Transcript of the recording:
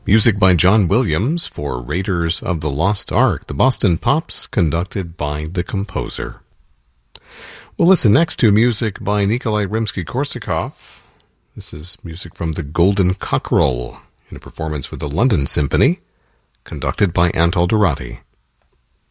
Music by John Williams for Raiders of the Lost Ark, the Boston Pops, conducted by the composer. We'll listen next to music by Nikolai Rimsky-Korsakov. This is music from the Golden Cockerel in a performance with the London Symphony, conducted by Antal Dorati.